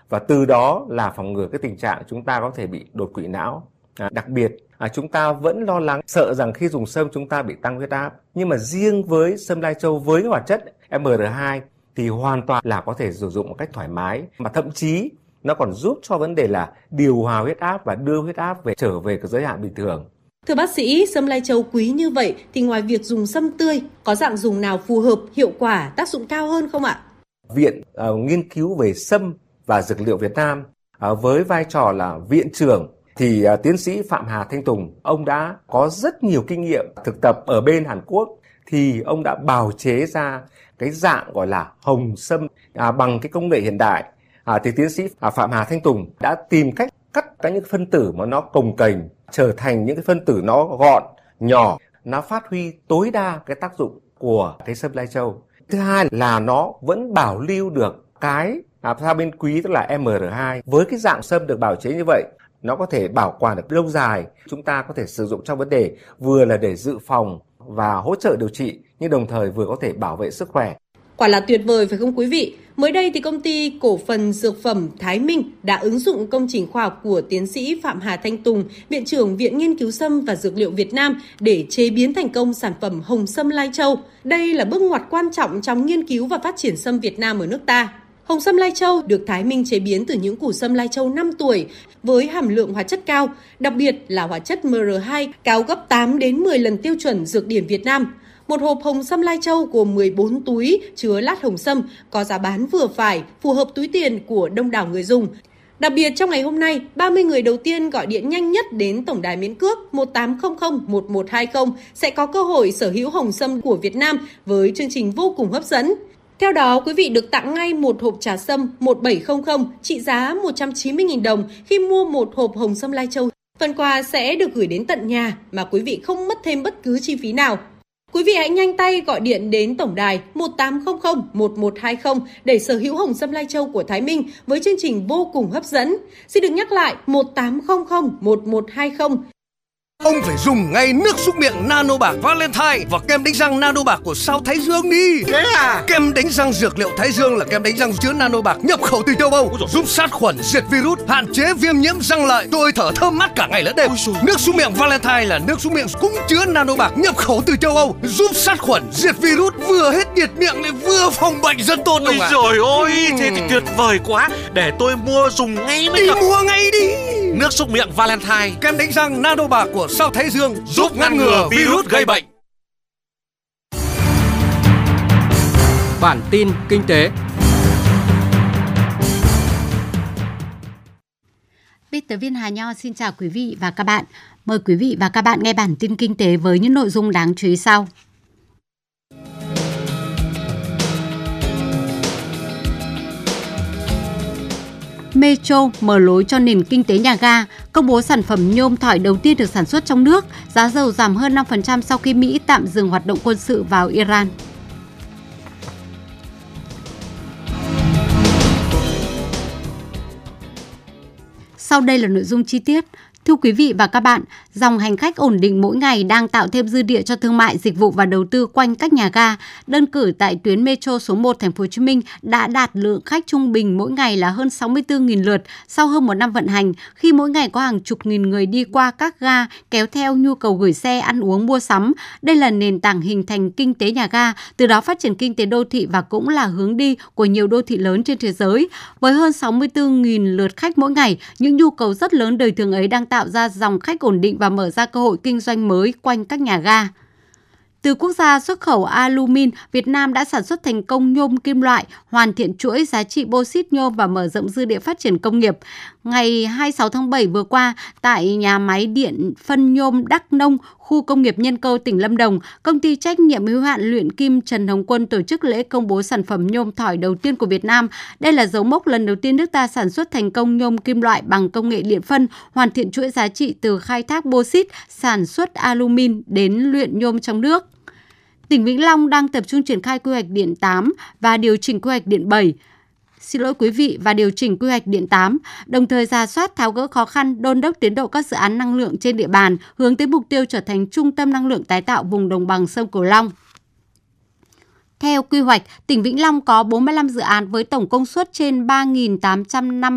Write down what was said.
và từ đó là phòng ngừa cái tình trạng chúng ta có thể bị đột quỵ não. Đặc biệt chúng ta vẫn lo lắng sợ rằng khi dùng sâm chúng ta bị tăng huyết áp, nhưng mà riêng với sâm lai châu với hoạt chất MR2 thì hoàn toàn là có thể sử dụng một cách thoải mái, mà thậm chí nó còn giúp cho vấn đề là điều hòa huyết áp và đưa huyết áp trở về cái giới hạn bình thường. Thưa bác sĩ, sâm lai châu quý như vậy thì ngoài việc dùng sâm tươi, có dạng dùng nào phù hợp, hiệu quả, tác dụng cao hơn không ạ? Viện nghiên cứu về sâm và dược liệu Việt Nam với vai trò là viện trưởng thì tiến sĩ Phạm Hà Thanh Tùng, ông đã có rất nhiều kinh nghiệm thực tập ở bên Hàn Quốc, thì ông đã bào chế ra cái dạng gọi là hồng sâm bằng cái công nghệ hiện đại. Thì tiến sĩ Phạm Hà Thanh Tùng đã tìm cách cắt những phân tử mà nó cồng kềnh trở thành những cái phân tử nó gọn, nhỏ, nó phát huy tối đa cái tác dụng của cái sâm lai châu. Thứ hai là nó vẫn bảo lưu được cái sao bên quý, tức là MR2. Với cái dạng sâm được bào chế như vậy, nó có thể bảo quản được lâu dài. Chúng ta có thể sử dụng trong vấn đề vừa là để dự phòng và hỗ trợ điều trị, nhưng đồng thời vừa có thể bảo vệ sức khỏe. Quả là tuyệt vời phải không quý vị? Mới đây thì công ty cổ phần dược phẩm Thái Minh đã ứng dụng công trình khoa học của tiến sĩ Phạm Hà Thanh Tùng, Viện trưởng Viện Nghiên cứu Sâm và Dược liệu Việt Nam để chế biến thành công sản phẩm hồng sâm lai châu. Đây là bước ngoặt quan trọng trong nghiên cứu và phát triển sâm Việt Nam ở nước ta. Hồng sâm lai châu được Thái Minh chế biến từ những củ sâm lai châu 5 tuổi với hàm lượng hóa chất cao, đặc biệt là hóa chất MR2 cao gấp 8 đến 10 lần tiêu chuẩn dược điển Việt Nam. Một hộp hồng sâm lai châu gồm 14 túi chứa lát hồng sâm, có giá bán vừa phải, phù hợp túi tiền của đông đảo người dùng. Đặc biệt trong ngày hôm nay, 30 người đầu tiên gọi điện nhanh nhất đến tổng đài miễn cước 1800 1120 sẽ có cơ hội sở hữu hồng sâm của Việt Nam với chương trình vô cùng hấp dẫn. Theo đó, quý vị được tặng ngay một hộp trà sâm 1700 trị giá 190.000 đồng khi mua một hộp hồng sâm lai châu. Phần quà sẽ được gửi đến tận nhà mà quý vị không mất thêm bất cứ chi phí nào. Quý vị hãy nhanh tay gọi điện đến tổng đài 1800 1120 để sở hữu hồng sâm lai châu của Thái Minh với chương trình vô cùng hấp dẫn. Xin được nhắc lại 1800 1120. Ông phải dùng ngay nước súc miệng Nano Bạc Valentine và kem đánh răng Nano Bạc của sao Thái Dương đi. Thế à? Kem đánh răng dược liệu Thái Dương là kem đánh răng chứa Nano Bạc nhập khẩu từ châu Âu, giúp sát khuẩn, diệt virus, hạn chế viêm nhiễm răng lợi. Tôi thở thơm mát cả ngày lẫn đêm. Nước súc miệng Valentine là nước súc miệng cũng chứa Nano Bạc nhập khẩu từ châu Âu, giúp sát khuẩn, diệt virus, vừa hết nhiệt miệng lại vừa phòng bệnh rất tốt. Ôi trời ơi, thế thì tuyệt vời quá. Để tôi mua dùng ngay mới được. Mua ngay đi. Nước súc miệng Valentine, kem đánh răng Nano Bạc của sao Thái Dương giúp ngăn ngừa virus gây bệnh. Bản tin kinh tế. Biên tập viên Hà Nho xin chào quý vị và các bạn. Mời quý vị và các bạn nghe bản tin kinh tế với những nội dung đáng chú ý sau. Metro mở lối cho nền kinh tế nhà ga, công bố sản phẩm nhôm thỏi đầu tiên được sản xuất trong nước, giá dầu giảm hơn 5% sau khi Mỹ tạm dừng hoạt động quân sự vào Iran. Sau đây là nội dung chi tiết. Thưa quý vị và các bạn, dòng hành khách ổn định mỗi ngày đang tạo thêm dư địa cho thương mại, dịch vụ và đầu tư quanh các nhà ga. Đơn cử tại tuyến Metro số 1 Thành phố Hồ Chí Minh đã đạt lượng khách trung bình mỗi ngày là hơn 64.000 lượt sau hơn một năm vận hành, khi mỗi ngày có hàng chục nghìn người đi qua các ga kéo theo nhu cầu gửi xe, ăn uống, mua sắm. Đây là nền tảng hình thành kinh tế nhà ga, từ đó phát triển kinh tế đô thị và cũng là hướng đi của nhiều đô thị lớn trên thế giới. Với hơn 64.000 lượt khách mỗi ngày, những nhu cầu rất lớn đời thường ấy đang tạo ra dòng khách ổn định và mở ra cơ hội kinh doanh mới quanh các nhà ga. Từ quốc gia xuất khẩu alumin, Việt Nam đã sản xuất thành công nhôm kim loại, hoàn thiện chuỗi giá trị bauxit nhôm và mở rộng dư địa phát triển công nghiệp. Ngày 26 tháng 7 vừa qua, tại nhà máy điện phân nhôm Đắc Nông, khu công nghiệp Nhân Câu, tỉnh Lâm Đồng, công ty trách nhiệm hữu hạn luyện kim Trần Hồng Quân tổ chức lễ công bố sản phẩm nhôm thỏi đầu tiên của Việt Nam. Đây là dấu mốc lần đầu tiên nước ta sản xuất thành công nhôm kim loại bằng công nghệ điện phân, hoàn thiện chuỗi giá trị từ khai thác bauxit, sản xuất alumin đến luyện nhôm trong nước. Tỉnh Vĩnh Long đang tập trung triển khai quy hoạch điện 8 và điều chỉnh quy hoạch điện 7. Và điều chỉnh quy hoạch điện 8, đồng thời rà soát tháo gỡ khó khăn, đôn đốc tiến độ các dự án năng lượng trên địa bàn, hướng tới mục tiêu trở thành trung tâm năng lượng tái tạo vùng đồng bằng sông Cửu Long. Theo quy hoạch, tỉnh Vĩnh Long có 45 dự án với tổng công suất trên 3.850